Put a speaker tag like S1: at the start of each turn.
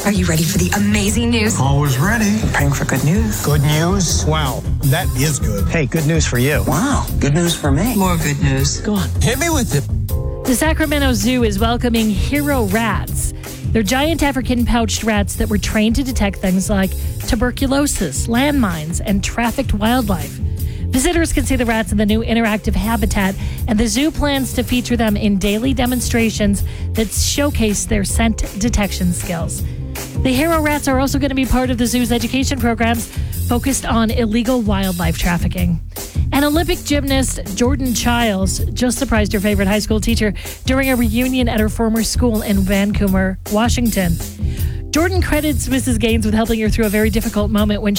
S1: Are you ready for the amazing news?
S2: Always ready.
S3: Praying for good news.
S2: Good news? Wow, that is good.
S4: Hey, good news for you.
S3: Wow, good news for me.
S5: More good news.
S3: Go on.
S2: Hit me with it.
S6: The Sacramento Zoo is welcoming hero rats. They're giant African pouched rats that were trained to detect things like tuberculosis, landmines, and trafficked wildlife. Visitors can see the rats in the new interactive habitat, and the zoo plans to feature them in daily demonstrations that showcase their scent detection skills. The hero rats are also going to be part of the zoo's education programs focused on illegal wildlife trafficking. And Olympic gymnast Jordan Childs just surprised her favorite high school teacher during a reunion at her former school in Vancouver, Washington. Jordan credits Mrs. Gaines with helping her through a very difficult moment when